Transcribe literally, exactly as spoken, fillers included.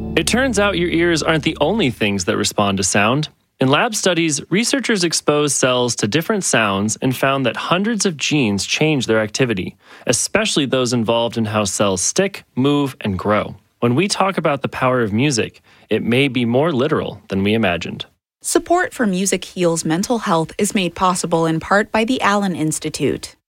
It turns out your ears aren't the only things that respond to sound. In lab studies, researchers exposed cells to different sounds and found that hundreds of genes change their activity, especially those involved in how cells stick, move, and grow. When we talk about the power of music, it may be more literal than we imagined. Support for Music Heals Mental Health is made possible in part by the Allen Institute.